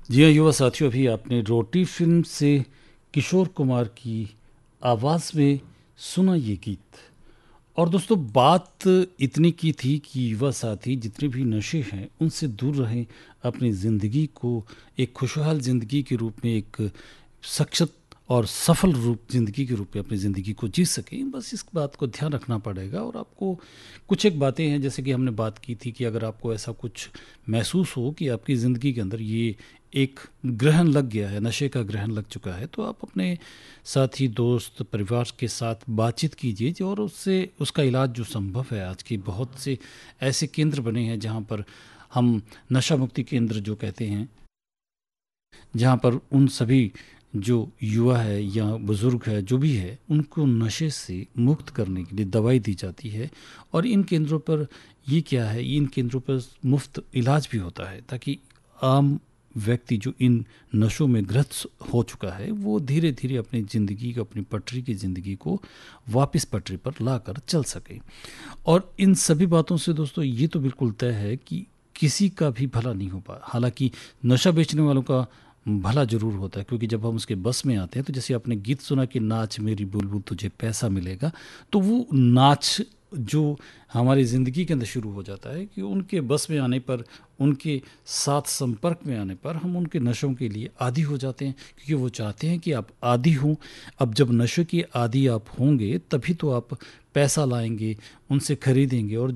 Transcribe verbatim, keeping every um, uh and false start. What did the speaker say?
जी हाँ युवा साथियों, अभी आपने रोटी फिल्म से किशोर कुमार की आवाज़ में सुना ये गीत। और दोस्तों बात इतनी की थी कि युवा साथी जितने भी नशे हैं उनसे दूर रहें, अपनी ज़िंदगी को एक खुशहाल ज़िंदगी के रूप में, एक सक्षम और सफल रूप ज़िंदगी के रूप में अपनी ज़िंदगी को जी सकें। बस इस बात को ध्यान रखना पड़ेगा। और आपको कुछ एक बातें हैं, जैसे कि हमने बात की थी कि अगर आपको ऐसा कुछ महसूस हो कि आपकी ज़िंदगी के अंदर ये एक ग्रहण लग गया है, नशे का ग्रहण लग चुका है, तो आप अपने साथी, दोस्त, परिवार के साथ बातचीत कीजिए जो- और उससे उसका इलाज जो संभव है। आज की बहुत से ऐसे केंद्र बने हैं जहाँ पर हम नशा मुक्ति केंद्र जो कहते हैं, जहाँ पर उन सभी जो युवा है या बुज़ुर्ग है जो भी है उनको नशे से मुक्त करने के लिए दवाई दी जाती है। और इन केंद्रों पर ये क्या है, इन केंद्रों पर मुफ्त इलाज भी होता है, ताकि आम व्यक्ति जो इन नशों में ग्रस्त हो चुका है वो धीरे धीरे अपनी ज़िंदगी को, अपनी पटरी की ज़िंदगी को वापस पटरी पर लाकर चल सके। और इन सभी बातों से दोस्तों ये तो बिल्कुल तय है कि किसी का भी भला नहीं हो पा। हालांकि नशा बेचने वालों का भला ज़रूर होता है, क्योंकि जब हम उसके बस में आते हैं तो जैसे आपने गीत सुना कि नाच मेरी बुलबुल तुझे पैसा मिलेगा, तो वो नाच जो हमारी ज़िंदगी के अंदर शुरू हो जाता है कि उनके बस में आने पर, उनके साथ संपर्क में आने पर हम उनके नशों के लिए आदी हो जाते हैं, क्योंकि वो चाहते हैं कि आप आदी हों। अब जब नशे के आदी आप होंगे तभी तो आप पैसा लाएंगे, उनसे खरीदेंगे। और